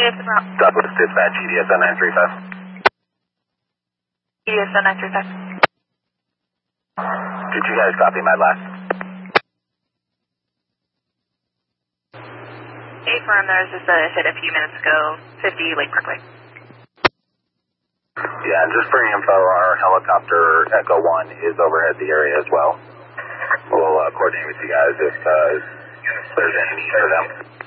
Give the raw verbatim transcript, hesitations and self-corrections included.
Douglas Dispatch, E D S N nine three five. E D S N nine three five. Did you guys copy my last? A-firm, there was just a hit a few minutes ago, fifty Lake Parkway. Yeah, and just for info, our helicopter Echo one is overhead the area as well. We'll uh, coordinate with you guys if uh, there's any need for them.